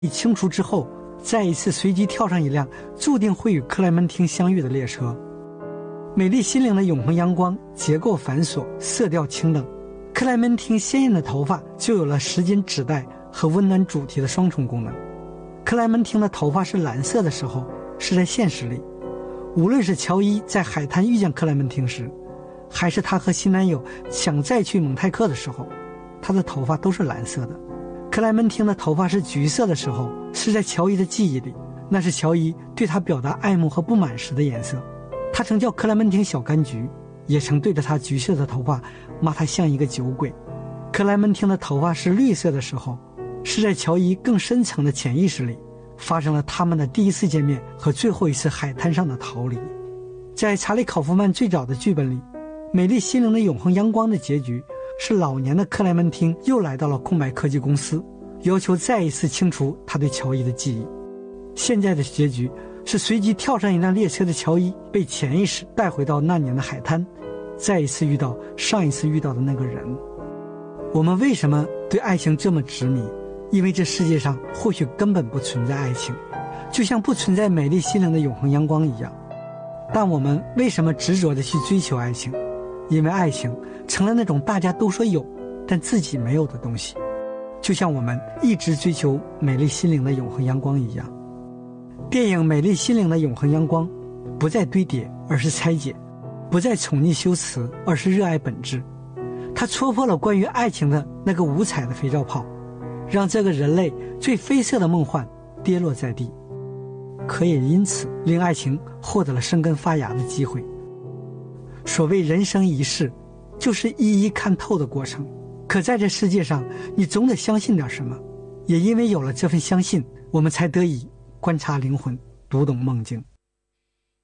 清除之后，再一次随机跳上一辆注定会与克莱门汀相遇的列车。美丽心灵的永恒阳光结构繁琐，色调清冷，克莱门汀鲜艳的头发就有了时间指代和温暖主题的双重功能。克莱门汀的头发是蓝色的时候，是在现实里，无论是乔伊在海滩遇见克莱门汀时，还是她和新男友想再去蒙泰克的时候，她的头发都是蓝色的。克莱门汀的头发是橘色的时候，是在乔伊的记忆里，那是乔伊对她表达爱慕和不满时的颜色。他曾叫克莱门汀小柑橘，也曾对着她橘色的头发骂她像一个酒鬼。克莱门汀的头发是绿色的时候，是在乔伊更深层的潜意识里发生了他们的第一次见面和最后一次海滩上的逃离。在查理·考夫曼最早的剧本里，美丽心灵的永恒阳光的结局是老年的克莱门汀又来到了空白科技公司，要求再一次清除他对乔伊的记忆。现在的结局是随即跳上一辆列车的乔伊被潜意识带回到那年的海滩，再一次遇到上一次遇到的那个人。我们为什么对爱情这么执迷？因为这世界上或许根本不存在爱情，就像不存在美丽心灵的永恒阳光一样。但我们为什么执着地去追求爱情？因为爱情成了那种大家都说有但自己没有的东西，就像我们一直追求美丽心灵的永恒阳光一样。电影《美丽心灵的永恒阳光》不再堆叠，而是拆解；不再宠溺修辞，而是热爱本质。它戳破了关于爱情的那个五彩的肥皂泡，让这个人类最绯色的梦幻跌落在地，可也因此令爱情获得了生根发芽的机会。所谓人生一世，就是一一看透的过程。可在这世界上，你总得相信点什么，也因为有了这份相信，我们才得以观察灵魂，读懂梦境。